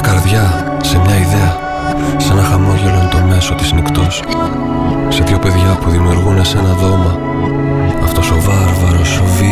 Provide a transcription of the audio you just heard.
καρδιά, σε μια ιδέα. Σαν ένα χαμόγελο είναι το μέσο της νυχτός. Σε δύο παιδιά που δημιουργούν σε ένα δώμα. Αυτός ο βάρβαρος, ο βίαιος